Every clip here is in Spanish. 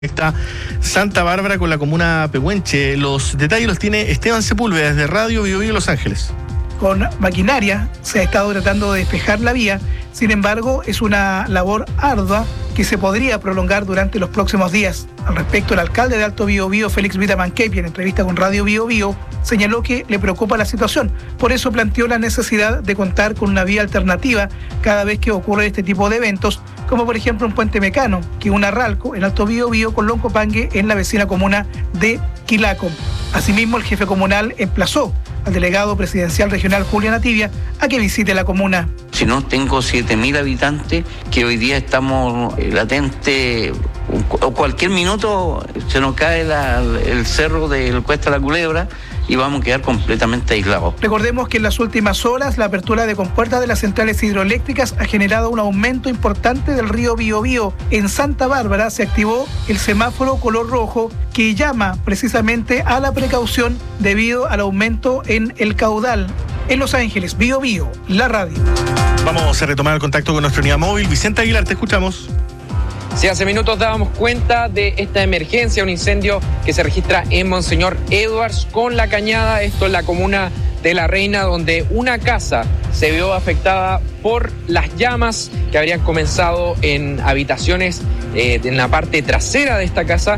Está Santa Bárbara con la comuna Pehuenche. Los detalles los tiene Esteban Sepúlveda desde Radio Bio Bio Los Ángeles. Con maquinaria se ha estado tratando de despejar la vía, sin embargo es una labor ardua que se podría prolongar durante los próximos días. Al respecto, el alcalde de Alto Biobío, Félix Vitamanquepi, en entrevista con Radio Bio Bio, señaló que le preocupa la situación. Por eso planteó la necesidad de contar con una vía alternativa cada vez que ocurre este tipo de eventos, como por ejemplo un puente mecano que une Ralco en Alto Biobío con Loncopangue en la vecina comuna de Quilaco. Asimismo, el jefe comunal emplazó al delegado presidencial regional Julián Ativia a que visite la comuna. Si no, tengo 7.000 habitantes que hoy día estamos latentes, o cualquier minuto se nos cae el cerro del Cuesta la Culebra y vamos a quedar completamente aislados. Recordemos que en las últimas horas la apertura de compuertas de las centrales hidroeléctricas ha generado un aumento importante del río Biobío. En Santa Bárbara se activó el semáforo color rojo que llama precisamente a la precaución debido al aumento en el caudal. En Los Ángeles, Bio Bio, la radio. Vamos a retomar el contacto con nuestra unidad móvil. Vicente Aguilar, te escuchamos. Sí, hace minutos dábamos cuenta de esta emergencia, un incendio que se registra en Monseñor Edwards con La Cañada, esto en la comuna de La Reina, donde una casa se vio afectada por las llamas que habrían comenzado en habitaciones en la parte trasera de esta casa,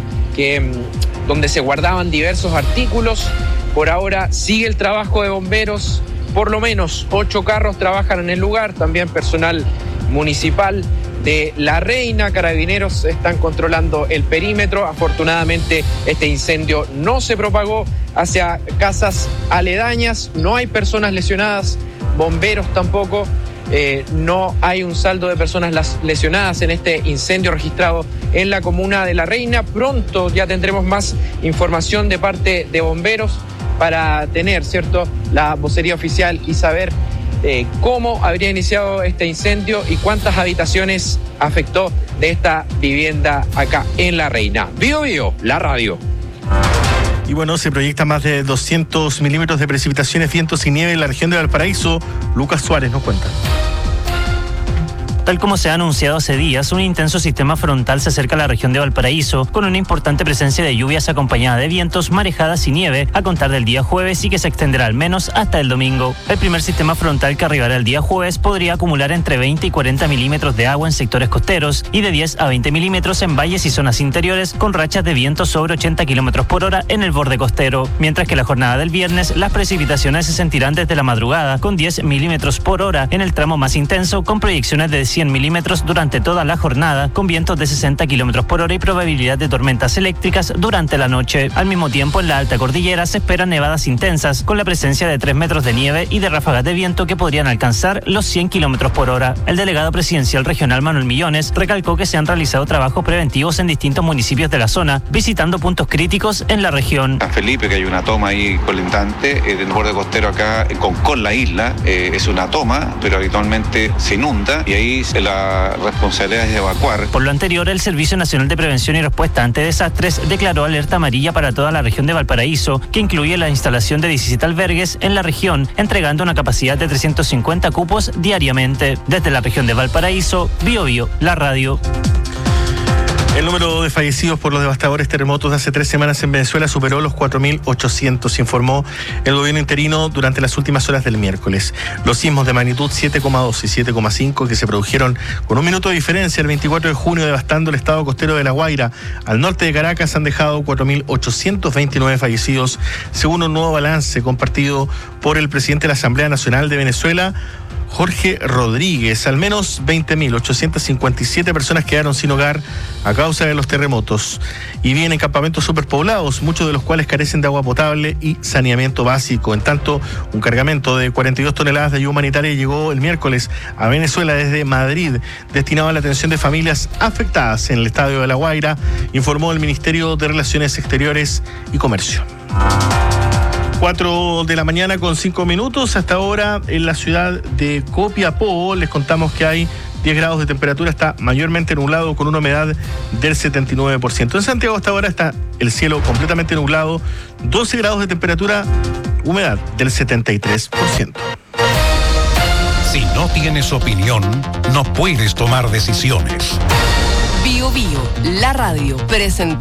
donde se guardaban diversos artículos. Por ahora sigue el trabajo de bomberos, por lo menos 8 carros trabajan en el lugar, también personal municipal de La Reina, carabineros están controlando el perímetro. Afortunadamente este incendio no se propagó hacia casas aledañas, no hay personas lesionadas, bomberos tampoco, no hay un saldo de personas lesionadas en este incendio registrado en la comuna de La Reina. Pronto ya tendremos más información de parte de bomberos para tener, ¿cierto?, la vocería oficial y saber cómo habría iniciado este incendio y cuántas habitaciones afectó de esta vivienda acá en La Reina. Bio Bio, la radio. Y bueno, se proyecta más de 200 milímetros de precipitaciones, vientos y nieve en la región de Valparaíso. Lucas Suárez nos cuenta. Tal como se ha anunciado hace días, un intenso sistema frontal se acerca a la región de Valparaíso, con una importante presencia de lluvias acompañada de vientos, marejadas y nieve, a contar del día jueves y que se extenderá al menos hasta el domingo. El primer sistema frontal que arribará el día jueves podría acumular entre 20 y 40 milímetros de agua en sectores costeros y de 10 a 20 milímetros en valles y zonas interiores, con rachas de viento sobre 80 kilómetros por hora en el borde costero. Mientras que la jornada del viernes, las precipitaciones se sentirán desde la madrugada, con 10 milímetros por hora en el tramo más intenso, con proyecciones de 100 milímetros durante toda la jornada, con vientos de 60 kilómetros por hora y probabilidad de tormentas eléctricas durante la noche. Al mismo tiempo, en la alta cordillera se esperan nevadas intensas, con la presencia de 3 metros de nieve y de ráfagas de viento que podrían alcanzar los 100 kilómetros por hora. El delegado presidencial regional Manuel Millones recalcó que se han realizado trabajos preventivos en distintos municipios de la zona, visitando puntos críticos en la región. San Felipe, que hay una toma ahí colindante, en el borde costero acá con la isla, es una toma, pero habitualmente se inunda y ahí la responsabilidad es evacuar. Por lo anterior, el Servicio Nacional de Prevención y Respuesta ante Desastres declaró alerta amarilla para toda la región de Valparaíso, que incluye la instalación de 17 albergues en la región, entregando una capacidad de 350 cupos diariamente. Desde la región de Valparaíso, Bio Bio, la radio. El número de fallecidos por los devastadores terremotos de hace 3 semanas en Venezuela superó los 4.800, informó el gobierno interino durante las últimas horas del miércoles. Los sismos de magnitud 7,2 y 7,5 que se produjeron con un minuto de diferencia el 24 de junio devastando el estado costero de La Guaira, al norte de Caracas, han dejado 4.829 fallecidos, según un nuevo balance compartido por el presidente de la Asamblea Nacional de Venezuela, Jorge Rodríguez. Al menos 20.857 personas quedaron sin hogar a causa de los terremotos y viven en campamentos superpoblados, muchos de los cuales carecen de agua potable y saneamiento básico. En tanto, un cargamento de 42 toneladas de ayuda humanitaria llegó el miércoles a Venezuela desde Madrid, destinado a la atención de familias afectadas en el estadio de La Guaira, informó el Ministerio de Relaciones Exteriores y Comercio. 4 de la mañana con 5 minutos. Hasta ahora en la ciudad de Copiapó les contamos que hay 10 grados de temperatura, está mayormente nublado con una humedad del 79%. En Santiago hasta ahora está el cielo completamente nublado, 12 grados de temperatura, humedad del 73%. Si no tienes opinión, no puedes tomar decisiones. Bio Biobío, la radio presentó.